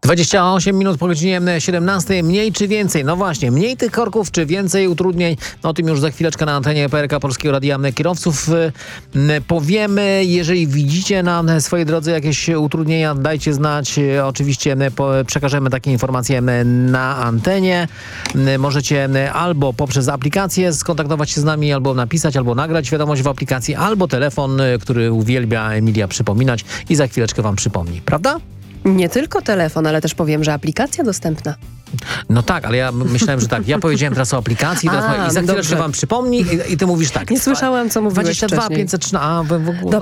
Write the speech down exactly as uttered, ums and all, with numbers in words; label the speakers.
Speaker 1: dwadzieścia osiem minut po godzinie siedemnastej. Mniej czy więcej? No właśnie, mniej tych korków czy więcej utrudnień? No o tym już za chwileczkę na antenie P R K Polskiego Radia Kierowców powiemy. Jeżeli widzicie na swojej drodze jakieś utrudnienia, dajcie znać. Oczywiście przekażemy takie informacje na antenie. Możecie albo poprzez aplikację skontaktować się z nami, albo napisać, albo nagrać wiadomość w aplikacji, albo telefon, który uwielbia Emilia przypominać i za chwileczkę wam przypomni. Prawda?
Speaker 2: Nie tylko telefon, ale też powiem, że aplikacja dostępna.
Speaker 1: No tak, ale ja myślałem, że tak. Ja powiedziałem teraz o aplikacji teraz
Speaker 2: A,
Speaker 1: i za chwileczkę
Speaker 2: dobrze.
Speaker 1: wam przypomni i, i ty mówisz tak.
Speaker 2: Nie słyszałam, co mówiłeś
Speaker 1: dwadzieścia dwa
Speaker 2: wcześniej.
Speaker 1: pięćset trzynaście. A, w ogóle.